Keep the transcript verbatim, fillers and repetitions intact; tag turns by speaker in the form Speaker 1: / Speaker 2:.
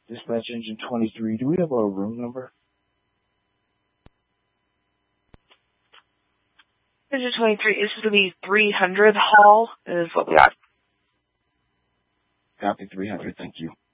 Speaker 1: Dispatch engine twenty-three. Do we have a room number?
Speaker 2: Engine twenty-three, this is going to be three hundred hall is what we got.
Speaker 1: Copy three hundred, thank you.